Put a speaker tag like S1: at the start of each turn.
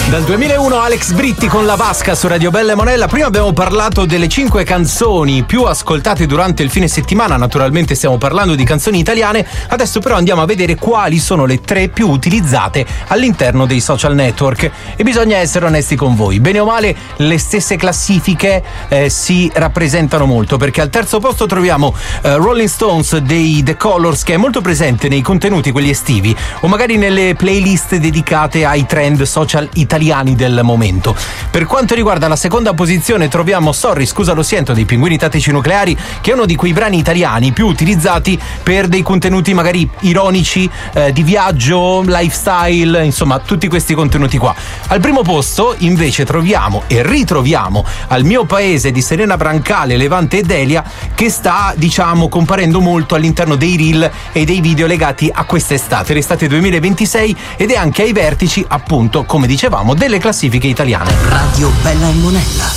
S1: Dal 2001 Alex Britti con La Vasca su Radio Bella e Monella. Prima abbiamo parlato delle 5 canzoni più ascoltate durante il fine settimana. Naturalmente stiamo parlando di canzoni italiane. Adesso però andiamo a vedere quali sono le 3 più utilizzate all'interno dei social network. E bisogna essere onesti con voi. Bene o male le stesse classifiche si rappresentano molto, perché al terzo posto troviamo Rolling Stones dei The Colors, che è molto presente nei contenuti quelli estivi o magari nelle playlist dedicate ai trend social italiani del momento. Per quanto riguarda la seconda posizione troviamo Sorry, scusa lo sento dei Pinguini Tattici Nucleari, che è uno di quei brani italiani più utilizzati per dei contenuti magari ironici, di viaggio, lifestyle, insomma tutti questi contenuti qua. Al primo posto invece troviamo e ritroviamo Al mio paese di Serena Brancale, Levante e Delia, che sta comparendo molto all'interno dei reel e dei video legati a quest'estate, l'estate 2026, ed è anche ai vertici, appunto, come dicevamo, delle classifiche italiane.
S2: Radio Bella e Monella.